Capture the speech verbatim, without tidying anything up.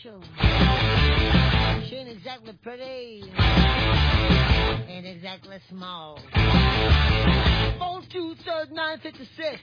special. She ain't exactly pretty. Ain't exactly small. Four two third nine fifty six.